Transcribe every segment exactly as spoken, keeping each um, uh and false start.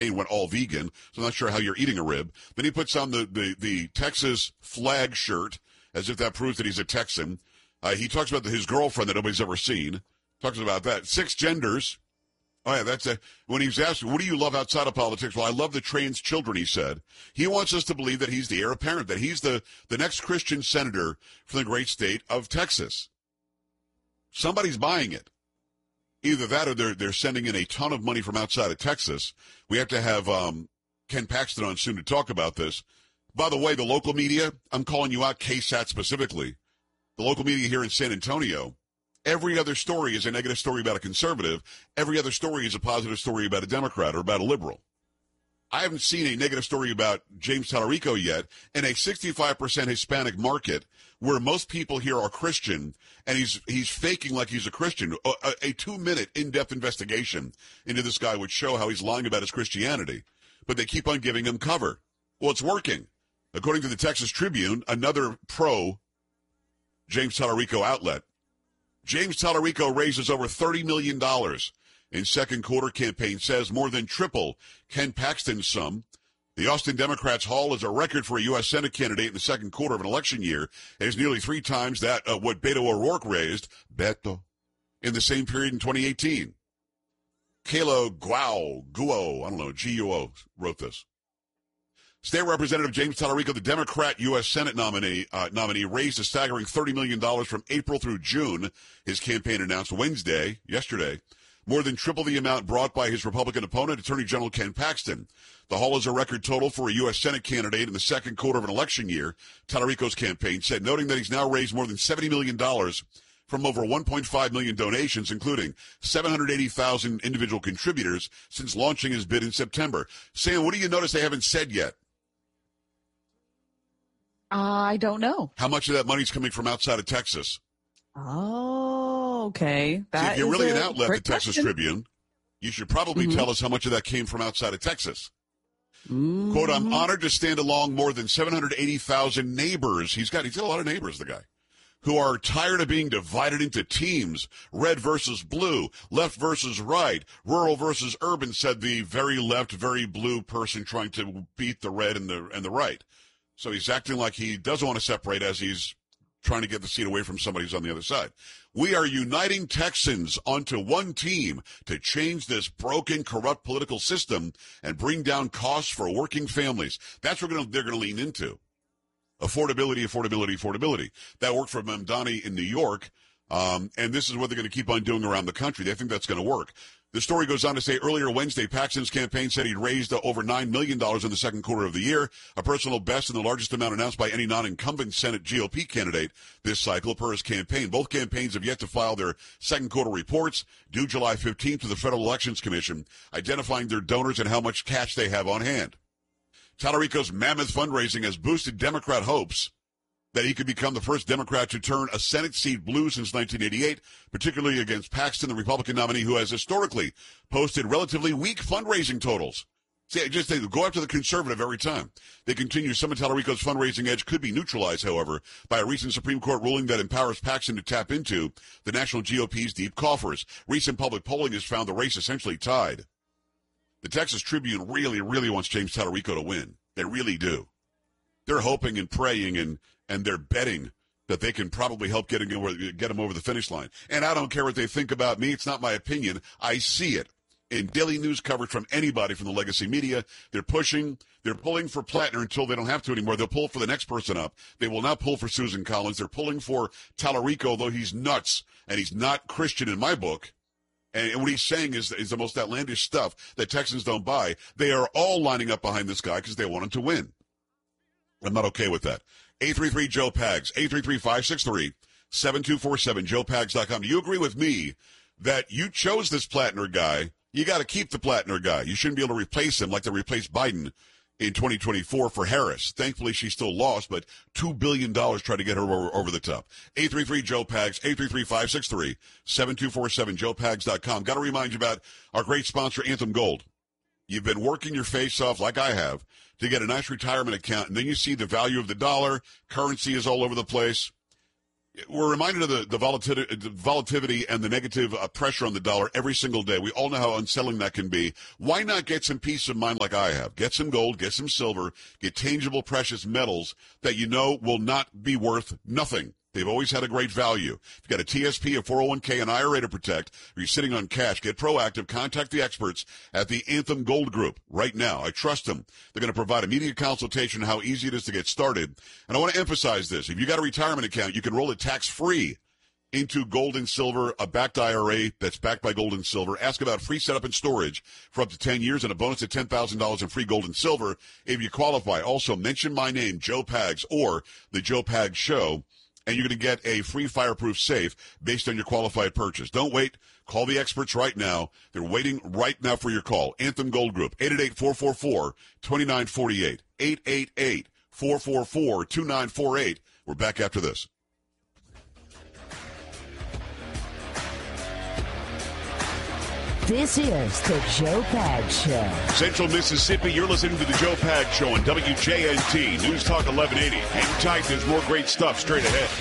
campaign went all vegan, so I'm not sure how you're eating a rib. Then he puts on the, the, the Texas flag shirt, as if that proves that he's a Texan. Uh, he talks about the, his girlfriend that nobody's ever seen. Talks about that. Six genders. Oh, yeah, that's a, when he was asked, what do you love outside of politics? Well, I love the trans children, he said. He wants us to believe that he's the heir apparent, that he's the, the next Christian senator from the great state of Texas. Somebody's buying it. Either that or they're, they're sending in a ton of money from outside of Texas. We have to have um, Ken Paxton on soon to talk about this. By the way, the local media, I'm calling you out, K SAT specifically. The local media here in San Antonio, every other story is a negative story about a conservative. Every other story is a positive story about a Democrat or about a liberal. I haven't seen a negative story about James Tallarico yet in a sixty-five percent Hispanic market where most people here are Christian, and he's he's faking like he's a Christian. A, a, a two-minute in-depth investigation into this guy would show how he's lying about his Christianity, but they keep on giving him cover. Well, it's working. According to the Texas Tribune, another pro James Tallarico outlet, James Tallarico raises over thirty million dollars in second quarter, campaign says, more than triple Ken Paxton's sum. The Austin Democrats' haul is a record for a U S Senate candidate in the second quarter of an election year. It is nearly three times that of what Beto O'Rourke raised, Beto, in the same period in twenty eighteen. Kayla Guo, Guo, I don't know, G U O, wrote this. State Representative James Tallarico, the Democrat U S Senate nominee, uh, nominee, raised a staggering thirty million dollars from April through June. His campaign announced Wednesday, yesterday, more than triple the amount brought by his Republican opponent, Attorney General Ken Paxton. The haul is a record total for a U S Senate candidate in the second quarter of an election year, Tallarico's campaign said, noting that he's now raised more than seventy million dollars from over one point five million donations, including seven hundred eighty thousand individual contributors since launching his bid in September. Sam, what do you notice they haven't said yet? I don't know. How much of that money's coming from outside of Texas? Oh, okay. That See, if you're is really an a outlet, the great Texas question. Tribune, you should probably Mhm. tell us how much of that came from outside of Texas. Mm-hmm. Quote, I'm honored to stand along more than seven hundred eighty thousand neighbors. He's got, he's got a lot of neighbors, the guy, who are tired of being divided into teams, red versus blue, left versus right, rural versus urban, said the very left, very blue person trying to beat the red and the, and the right. So he's acting like he doesn't want to separate as he's trying to get the seat away from somebody who's on the other side. We are uniting Texans onto one team to change this broken, corrupt political system and bring down costs for working families. That's what they're going to lean into. Affordability, affordability, affordability. That worked for Mamdani in New York, um, and this is what they're going to keep on doing around the country. They think that's going to work. The story goes on to say earlier Wednesday, Paxton's campaign said he'd raised uh, over nine million dollars in the second quarter of the year, a personal best and the largest amount announced by any non-incumbent Senate G O P candidate this cycle per his campaign. Both campaigns have yet to file their second quarter reports, due July fifteenth to the Federal Elections Commission, identifying their donors and how much cash they have on hand. Tallarico's mammoth fundraising has boosted Democrat hopes that he could become the first Democrat to turn a Senate seat blue since nineteen eighty-eight, particularly against Paxton, the Republican nominee who has historically posted relatively weak fundraising totals. See, just they go after the conservative every time. They continue. Some of Tallarico's fundraising edge could be neutralized, however, by a recent Supreme Court ruling that empowers Paxton to tap into the national G O P's deep coffers. Recent public polling has found the race essentially tied. The Texas Tribune really, really wants James Tallarico to win. They really do. They're hoping and praying and, and they're betting that they can probably help get him, over, get him over the finish line. And I don't care what they think about me. It's not my opinion. I see it in daily news coverage from anybody from the legacy media. They're pushing, they're pulling for Plattner until they don't have to anymore. They'll pull for the next person up. They will not pull for Susan Collins. They're pulling for Tallarico, though he's nuts and he's not Christian in my book. And what he's saying is, is the most outlandish stuff that Texans don't buy. They are all lining up behind this guy because they want him to win. I'm not okay with that. eight three three Joe Pags, eight three three, five six three, seven two four seven, joe pags dot com. Do you agree with me that you chose this Plattner guy? You got to keep the Plattner guy. You shouldn't be able to replace him like they replaced Biden in twenty twenty-four for Harris. Thankfully, she still lost, but two billion dollars tried to get her over, over the top. eight three three Joe Pags, eight three three, five six three, seven two four seven, joe pags dot com. Got to remind you about our great sponsor, Anthem Gold. You've been working your face off, like I have, to get a nice retirement account, and then you see the value of the dollar, currency is all over the place. We're reminded of the, the, volatility, the volatility and the negative uh, pressure on the dollar every single day. We all know how unsettling that can be. Why not get some peace of mind like I have? Get some gold, get some silver, get tangible precious metals that you know will not be worth nothing. They've always had a great value. If you've got a T S P, a four oh one k, an I R A to protect, or you're sitting on cash, get proactive. Contact the experts at the Anthem Gold Group right now. I trust them. They're going to provide immediate consultation on how easy it is to get started. And I want to emphasize this. If you got a retirement account, you can roll it tax-free into gold and silver, a backed I R A that's backed by gold and silver. Ask about free setup and storage for up to ten years and a bonus of ten thousand dollars in free gold and silver if you qualify. Also, mention my name, Joe Pags, or The Joe Pags Show, and you're going to get a free fireproof safe based on your qualified purchase. Don't wait. Call the experts right now. They're waiting right now for your call. Anthem Gold Group, eight eight eight, four four four, two nine four eight, eight eight eight, four four four, two nine four eight. We're back after this. This is the Joe Pags Show. Central Mississippi, you're listening to the Joe Pags Show on W J N T, News Talk eleven eighty. Hang tight, there's more great stuff straight ahead.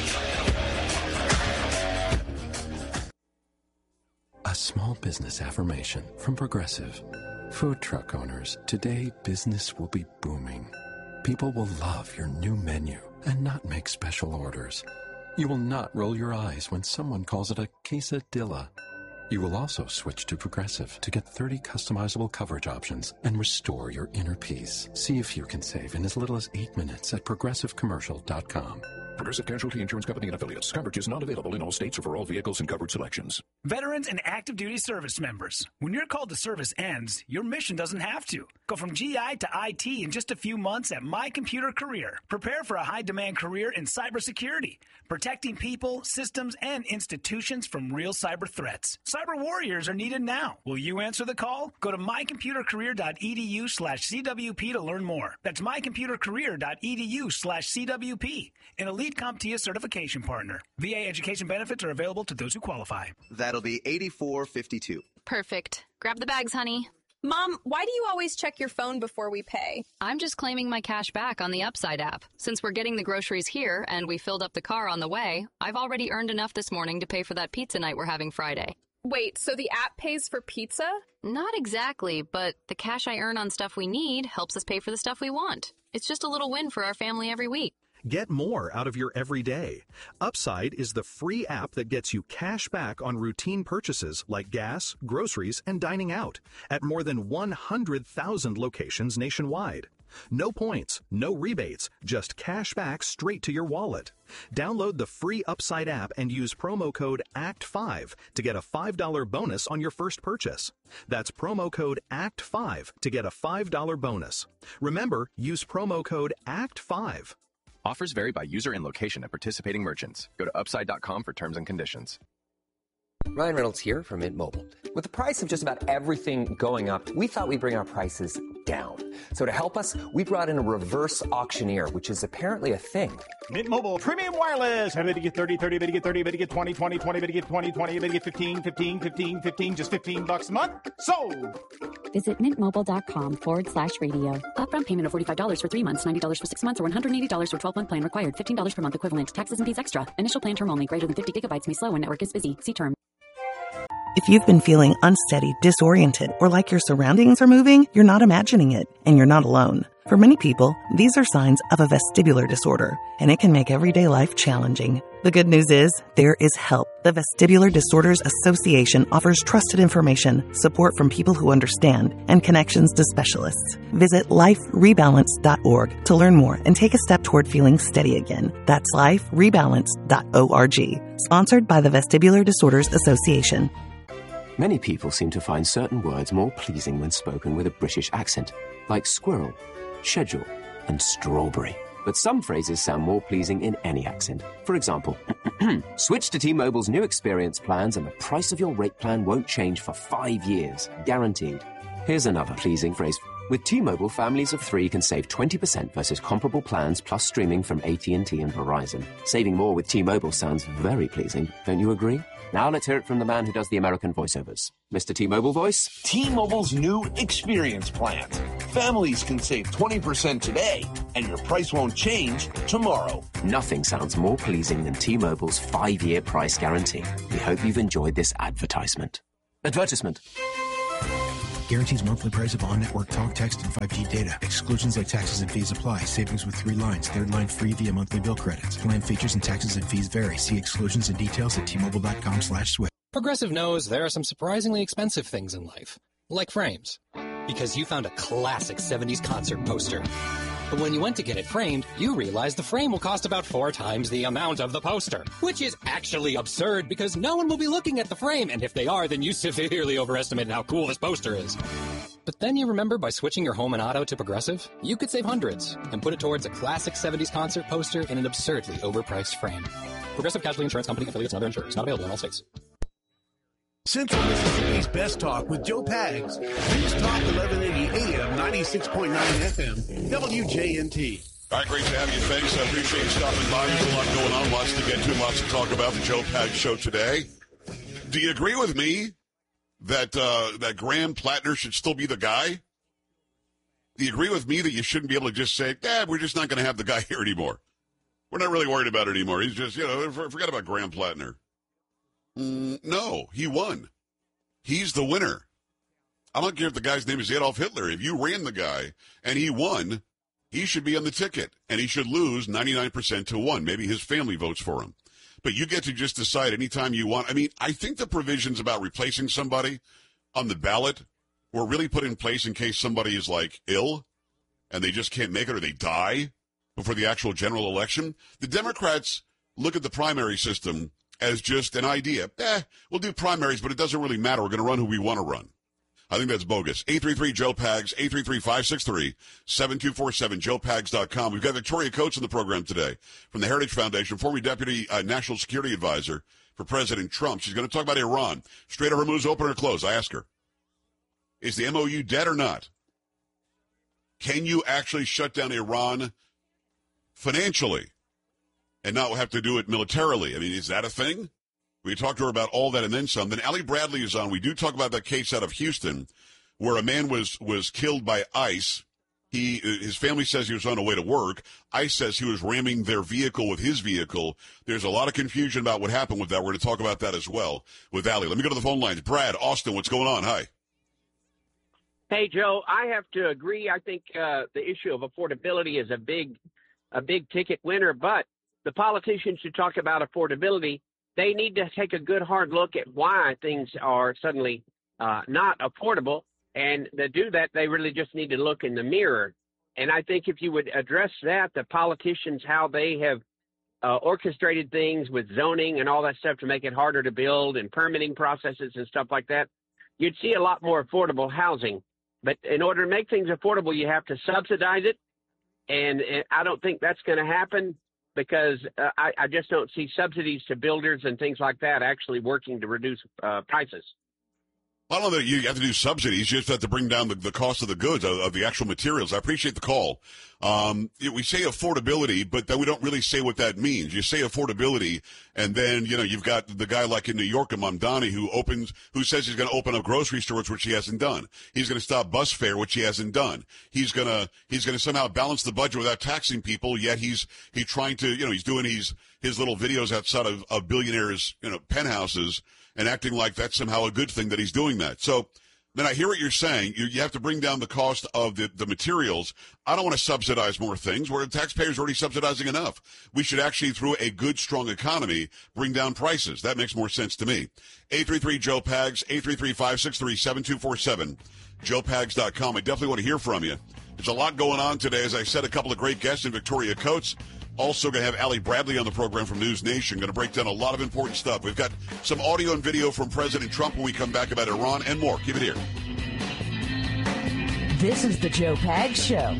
A small business affirmation from Progressive. Food truck owners, today business will be booming. People will love your new menu and not make special orders. You will not roll your eyes when someone calls it a quesadilla. You will also switch to Progressive to get thirty customizable coverage options and restore your inner peace. See if you can save in as little as eight minutes at progressive commercial dot com. Progressive Casualty Insurance Company and Affiliates. Coverage is not available in all states or for all vehicles and covered selections. Veterans and active duty service members. When your call to service ends, your mission doesn't have to. Go from G I to I T in just a few months at My Computer Career. Prepare for a high-demand career in cybersecurity, protecting people, systems, and institutions from real cyber threats. Cyber warriors are needed now. Will you answer the call? Go to my computer career dot e d u slash C W P to learn more. That's my computer career dot e d u slash C W P. An elite CompTIA certification partner. V A education benefits are available to those who qualify. That'll be eighty-four fifty-two. Perfect. Grab the bags, honey. Mom, why do you always check your phone before we pay? I'm just claiming my cash back on the Upside app. Since we're getting the groceries here and we filled up the car on the way, I've already earned enough this morning to pay for that pizza night we're having Friday. Wait, so the app pays for pizza? Not exactly, but the cash I earn on stuff we need helps us pay for the stuff we want. It's just a little win for our family every week. Get more out of your everyday. Upside is the free app that gets you cash back on routine purchases like gas, groceries, and dining out at more than one hundred thousand locations nationwide. No points, no rebates, just cash back straight to your wallet. Download the free Upside app and use promo code A C T five to get a five dollars bonus on your first purchase. That's promo code A C T five to get a five dollars bonus. Remember, use promo code A C T five. Offers vary by user and location at participating merchants. Go to upside dot com for terms and conditions. Ryan Reynolds here from Mint Mobile. With the price of just about everything going up, we thought we'd bring our prices down. So to help us, we brought in a reverse auctioneer, which is apparently a thing. Mint Mobile Premium Wireless. How to get thirty, thirty, how to get thirty, how to get twenty, twenty, twenty, how to get twenty, twenty, how to get fifteen, fifteen, fifteen, fifteen, just fifteen bucks a month? Sold! Visit mintmobile.com forward slash radio. Upfront payment of forty-five dollars for three months, ninety dollars for six months, or one hundred eighty dollars for twelve-month plan required. fifteen dollars per month equivalent. Taxes and fees extra. Initial plan term only. Greater than fifty gigabytes may slow when network is busy. See term. If you've been feeling unsteady, disoriented, or like your surroundings are moving, you're not imagining it, and you're not alone. For many people, these are signs of a vestibular disorder, and it can make everyday life challenging. The good news is, there is help. The Vestibular Disorders Association offers trusted information, support from people who understand, and connections to specialists. Visit life rebalance dot org to learn more and take a step toward feeling steady again. That's life rebalance dot org. Sponsored by the Vestibular Disorders Association. Many people seem to find certain words more pleasing when spoken with a British accent, like squirrel, schedule, and strawberry. But some phrases sound more pleasing in any accent. For example, switch to T-Mobile's new experience plans and the price of your rate plan won't change for five years, guaranteed. Here's another pleasing phrase. With T-Mobile, families of three can save twenty percent versus comparable plans plus streaming from A T and T and Verizon. Saving more with T-Mobile sounds very pleasing, don't you agree? Now let's hear it from the man who does the American voiceovers. Mister T-Mobile voice? T-Mobile's new experience plans. Families can save twenty percent today, and your price won't change tomorrow. Nothing sounds more pleasing than T-Mobile's five-year price guarantee. We hope you've enjoyed this advertisement. Advertisement. Guarantees monthly price of on-network talk, text, and five G data. Exclusions like taxes and fees apply. Savings with three lines. Third line free via monthly bill credits. Plan features and taxes and fees vary. See exclusions and details at T-Mobile.com slash switch. Progressive knows there are some surprisingly expensive things in life, like frames. Because you found a classic seventies concert poster. But when you went to get it framed, you realized the frame will cost about four times the amount of the poster. Which is actually absurd because no one will be looking at the frame, and if they are, then you severely overestimated how cool this poster is. But then you remember by switching your home and auto to Progressive, you could save hundreds and put it towards a classic seventies concert poster in an absurdly overpriced frame. Progressive Casualty Insurance Company, affiliates, and other insurers. Not available in all states. Central Mississippi's Best Talk with Joe Pags. News Talk eleven eighty A M, ninety-six point nine F M, W J N T. All right, great to have you. Thanks. I appreciate you stopping by. There's a lot going on, lots to get to, lots to talk about. The Joe Pags Show today. Do you agree with me that uh, that Graham Plattner should still be the guy? Do you agree with me that you shouldn't be able to just say, "Dad, we're just not going to have the guy here anymore. We're not really worried about it anymore. He's just, you know, forget about Graham Plattner." Mm, no, he won. He's the winner. I don't care if the guy's name is Adolf Hitler. If you ran the guy and he won, he should be on the ticket, and he should lose ninety-nine percent to one. Maybe his family votes for him. But you get to just decide anytime you want. I mean, I think the provisions about replacing somebody on the ballot were really put in place in case somebody is, like, ill and they just can't make it or they die before the actual general election. The Democrats look at the primary system as just an idea. Eh, we'll do primaries, but it doesn't really matter. We're going to run who we want to run. I think that's bogus. eight three three, Joe Pags, eight three three, five six three, seven two four seven, joe pags dot com. We've got Victoria Coates in the program today from the Heritage Foundation, former Deputy uh, National Security Advisor for President Trump. She's going to talk about Iran. Strait of Hormuz, open or close? I ask her. Is the M O U dead or not? Can you actually shut down Iran financially and not have to do it militarily? I mean, is that a thing? We talked to her about all that and then some. Then Allie Bradley is on. We do talk about that case out of Houston where a man was, was killed by ICE. He, his family says he was on the way to work. ICE says he was ramming their vehicle with his vehicle. There's a lot of confusion about what happened with that. We're going to talk about that as well with Allie. Let me go to the phone lines. Brad, Austin, what's going on? Hi. Hey, Joe, I have to agree. I think uh, the issue of affordability is a big, a big ticket winner, but the politicians who talk about affordability, they need to take a good hard look at why things are suddenly uh, not affordable. And to do that, they really just need to look in the mirror. And I think if you would address that, the politicians, how they have uh, orchestrated things with zoning and all that stuff to make it harder to build and permitting processes and stuff like that, you'd see a lot more affordable housing. But in order to make things affordable, you have to subsidize it. And, and I don't think that's going to happen, because uh, I, I just don't see subsidies to builders and things like that actually working to reduce uh, prices. I don't know that you have to do subsidies. You just have to bring down the, the cost of the goods, of, of the actual materials. I appreciate the call. Um, we say affordability, but then we don't really say what that means. You say affordability, and then, you know, you've got the guy like in New York, Mamdani, who opens, who says he's going to open up grocery stores, which he hasn't done. He's going to stop bus fare, which he hasn't done. He's going to, he's going to somehow balance the budget without taxing people, yet he's, he's trying to, you know, he's doing his, his little videos outside of, of billionaires, you know, penthouses, and acting like that's somehow a good thing that he's doing that. So then I hear what you're saying. You, you have to bring down the cost of the, the materials. I don't want to subsidize more things where the taxpayers are already subsidizing enough. We should actually, through a good, strong economy, bring down prices. That makes more sense to me. eight three three, Joe Pags, eight three three, five six three, seven two four seven, joe pags dot com. I definitely want to hear from you. There's a lot going on today. As I said, a couple of great guests in Victoria Coates. Also going to have Allie Bradley on the program from News Nation. Going to break down a lot of important stuff. We've got some audio and video from President Trump when we come back about Iran and more. Keep it here. This is the Joe Pags Show.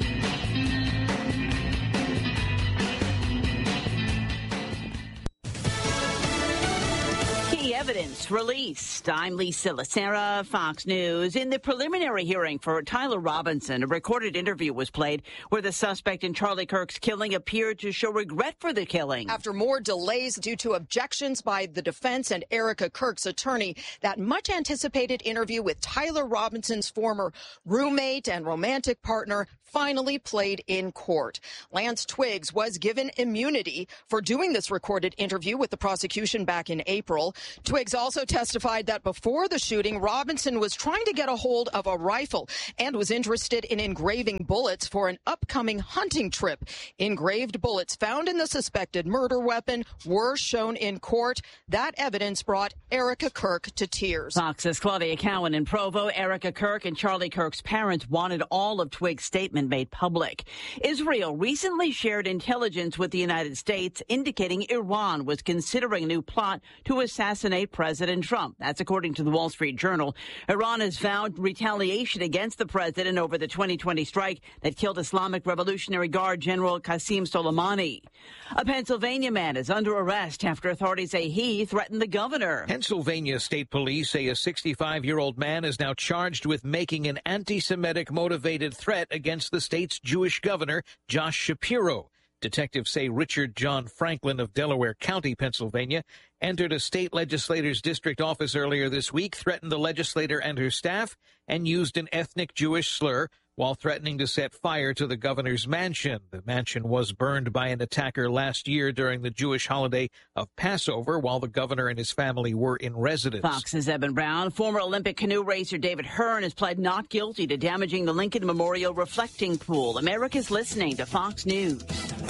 Evidence released. I'm Lisa Lacera, Fox News. In the preliminary hearing for Tyler Robinson, a recorded interview was played where the suspect in Charlie Kirk's killing appeared to show regret for the killing. After more delays due to objections by the defense and Erica Kirk's attorney, that much anticipated interview with Tyler Robinson's former roommate and romantic partner finally played in court. Lance Twiggs was given immunity for doing this recorded interview with the prosecution back in April. Twiggs also testified that before the shooting, Robinson was trying to get a hold of a rifle and was interested in engraving bullets for an upcoming hunting trip. Engraved bullets found in the suspected murder weapon were shown in court. That evidence brought Erica Kirk to tears. Fox's Claudia Cowan in Provo. Erica Kirk and Charlie Kirk's parents wanted all of Twiggs' statement made public. Israel recently shared intelligence with the United States indicating Iran was considering a new plot to assassinate President Trump. That's according to the Wall Street Journal. Iran has vowed retaliation against the president over the twenty twenty strike that killed Islamic Revolutionary Guard General Qasem Soleimani. A Pennsylvania man is under arrest after authorities say he threatened the governor. Pennsylvania State Police say a sixty-five-year-old man is now charged with making an anti-Semitic motivated threat against the state's Jewish governor, Josh Shapiro. Detectives say Richard John Franklin of Delaware County, Pennsylvania, entered a state legislator's district office earlier this week, threatened the legislator and her staff, and used an ethnic Jewish slur while threatening to set fire to the governor's mansion. The mansion was burned by an attacker last year during the Jewish holiday of Passover while the governor and his family were in residence. Fox's Evan Brown. Former Olympic canoe racer David Hearn has pled not guilty to damaging the Lincoln Memorial reflecting pool. America's listening to Fox News.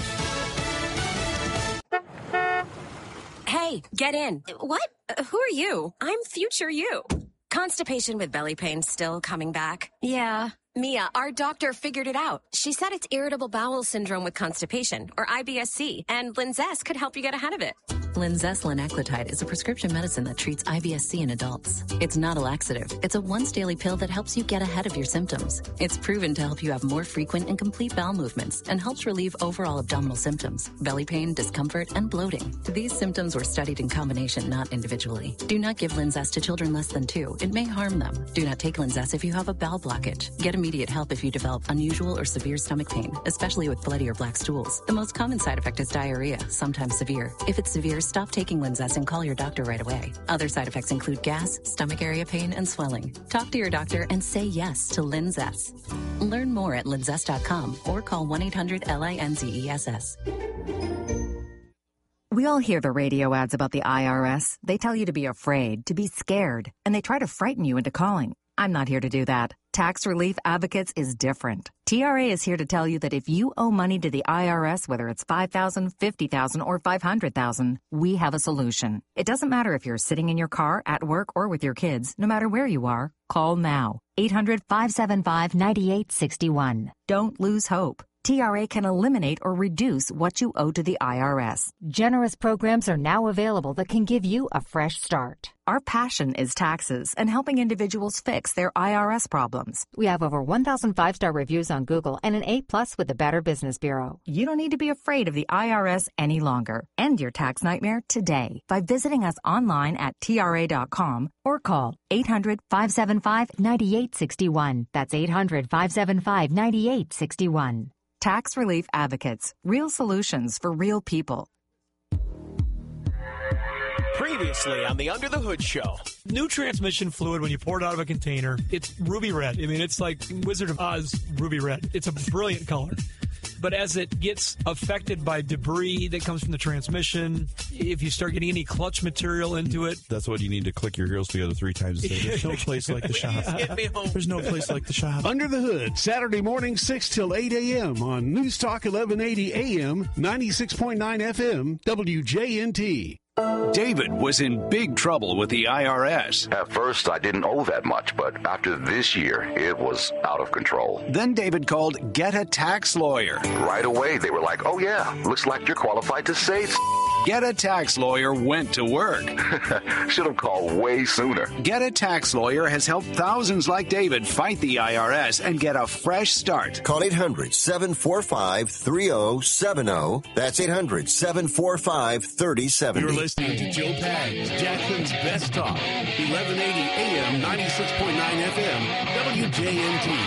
Hey, get in. What? Uh, who are you? I'm future you. Constipation with belly pain still coming back? Yeah. Mia, our doctor figured it out. She said it's irritable bowel syndrome with constipation, or I B S C, and Linzess could help you get ahead of it. Linzess linaclotide is a prescription medicine that treats I B S C in adults. It's not a laxative. It's a once-daily pill that helps you get ahead of your symptoms. It's proven to help you have more frequent and complete bowel movements and helps relieve overall abdominal symptoms, belly pain, discomfort, and bloating. These symptoms were studied in combination, not individually. Do not give Linzess to children less than two. It may harm them. Do not take Linzess if you have a bowel blockage. Get immediate help if you develop unusual or severe stomach pain, especially with bloody or black stools. The most common side effect is diarrhea, sometimes severe. If it's severe, stop taking Linzess and call your doctor right away. Other side effects include gas, stomach area pain, and swelling. Talk to your doctor and say yes to Linzess. Learn more at linzess dot com or call one eight hundred L I N Z E S S. We all hear the radio ads about the I R S. They tell you to be afraid, to be scared, and they try to frighten you into calling. I'm not here to do that. Tax Relief Advocates is different. T R A is here to tell you that if you owe money to the I R S, whether it's five thousand dollars, fifty thousand dollars, or five hundred thousand dollars, we have a solution. It doesn't matter if you're sitting in your car, at work, or with your kids. No matter where you are, call now. eight hundred, five seven five, nine eight six one. Don't lose hope. T R A can eliminate or reduce what you owe to the I R S. Generous programs are now available that can give you a fresh start. Our passion is taxes and helping individuals fix their I R S problems. We have over one thousand five-star reviews on Google and an A plus with the Better Business Bureau. You don't need to be afraid of the I R S any longer. End your tax nightmare today by visiting us online at T R A dot com or call eight hundred, five seven five, nine eight six one. That's eight hundred, five seven five, nine eight six one. Tax Relief Advocates. Real solutions for real people. Previously on the Under the Hood Show. New transmission fluid, when you pour it out of a container, it's ruby red. I mean, it's like Wizard of Oz ruby red. It's a brilliant color. But as it gets affected by debris that comes from the transmission, if you start getting any clutch material into it... That's what you need to click your heels together three times a day. There's no place like the shop. There's no place like the shop. Under the Hood, Saturday morning, six till eight a.m. on News Talk eleven eighty A M, ninety-six point nine F M, W J N T. David was in big trouble with the I R S. At first, I didn't owe that much, but after this year, it was out of control. Then David called Get a Tax Lawyer. Right away, they were like, oh, yeah, looks like you're qualified to save. Get a Tax Lawyer went to work. Should have called way sooner. Get a Tax Lawyer has helped thousands like David fight the I R S and get a fresh start. Call eight hundred, seven four five, three zero seven zero. That's eight hundred, seven four five, three zero seven zero. You're listening to Joe Pags, Jackson's Best Talk, eleven eighty A M, ninety-six point nine F M, W J M T.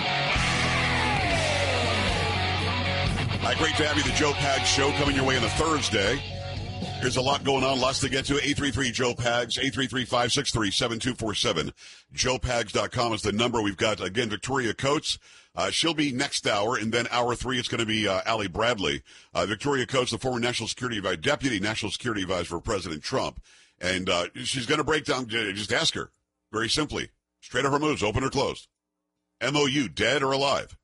Hi, great to have you. The Joe Pags Show coming your way on a Thursday. There's a lot going on, lots to get to. eight three three, Joe Pags, eight three three, five six three, seven two four seven. joe pags dot com is the number. We've got, again, Victoria Coates. Uh, she'll be next hour, and then hour three, it's going to be uh, Allie Bradley. Uh, Victoria Coates, the former National Security Advisor, Deputy National Security Advisor for President Trump. And uh, she's going to break down, just ask her, very simply, straight up her moves, open or closed. M O U, dead or alive?